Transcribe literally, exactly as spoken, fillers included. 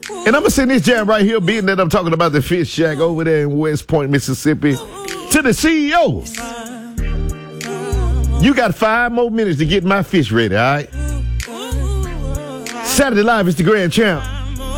And I'm going to send this jam right here, being that I'm talking about the Fish Shack over there in West Point, Mississippi, to the C E O. You got five more minutes to get my fish ready, all right? Saturday Live is the Grand Champ.